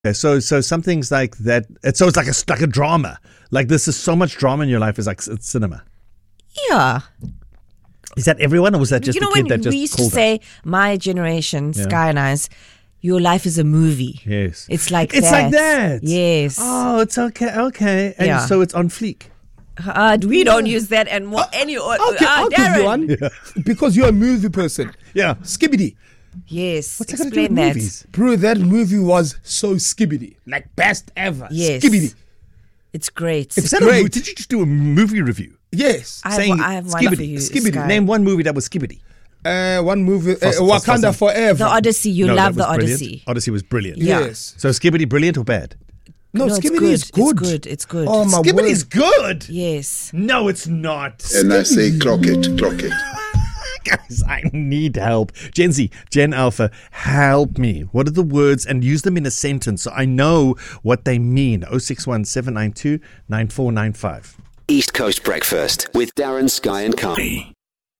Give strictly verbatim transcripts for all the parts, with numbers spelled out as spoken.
Okay, so so some things like that. It's so it's like a like a drama. Like this is so much drama in your life. Is like it's cinema. Yeah. Is that everyone, or was that just you know the kid when that just we used to called say, my generation, Yeah. Sky and I's, your life is a movie. Yes. It's like It's that. like that. Yes. Oh, it's okay, okay. And Yeah. so it's on fleek. Uh, we don't use that and more. Any, uh, Okay, uh, I'll give you Darren. one. Because you're a movie person. Yeah. Skibbity. Yes. What's that got to do with explain that. movies? Bro, that movie was so skibbity. Like best ever. Yes. Skibbity. It's great. Is that a great. mo- did you just do a movie review? Yes. I have, saying one- I have one skibbity, for you. skibbity. Sky. Name one movie that was skibbity. Uh, one movie, uh, Fast- Fast- Wakanda Fast- Forever. The Odyssey. You No, love that the was brilliant. Odyssey. Odyssey was brilliant. Yeah. Yes. So skibbity, brilliant or bad? No, No, it's Skibbity good. is good. It's good. It's good. Oh, my Skibbity's word. good. Yes. No, it's not. And I say, clock it, clock it. Guys, I need help. Gen Z, Gen Alpha, help me. What are the words? And use them in a sentence so I know what they mean. oh six one, seven nine two, nine four nine five. East Coast Breakfast with Darren, Sky and Carly.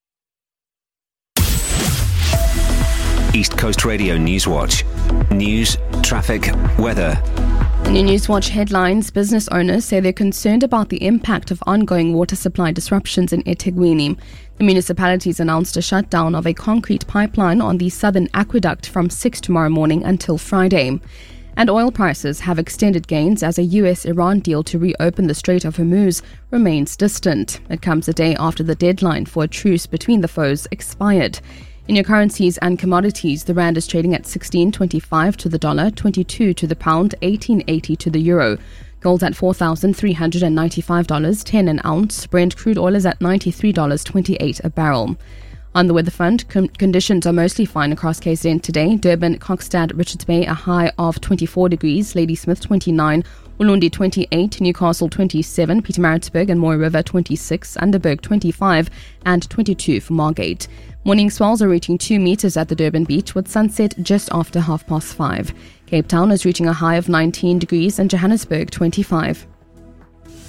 East Coast Radio Newswatch. News, traffic, weather. In your Newswatch headlines, business owners say they're concerned about the impact of ongoing water supply disruptions in eThekwini. The municipality's announced a shutdown of a concrete pipeline on the Southern Aqueduct from six tomorrow morning until Friday. And oil prices have extended gains as a U S Iran deal to reopen the Strait of Hormuz remains distant. It comes a day after the deadline for a truce between the foes expired. In your currencies and commodities, the rand is trading at sixteen twenty-five to the dollar, twenty-two to the pound, eighteen eighty to the euro. Gold at four thousand three hundred ninety-five dollars, ten an ounce. Brent crude oil is at ninety-three dollars and twenty-eight cents a barrel. On the weather front, com- conditions are mostly fine across K Z N today. Durban, Kokstad, Richards Bay, a high of twenty-four degrees. Ladysmith, twenty-nine. Ulundi, twenty-eight. Newcastle, twenty-seven. Pietermaritzburg and Mooi River, twenty-six. Underberg, twenty-five. And twenty-two for Margate. Morning swells are reaching two metres at the Durban beach with sunset just after half past five. Cape Town is reaching a high of nineteen degrees and Johannesburg, twenty-five.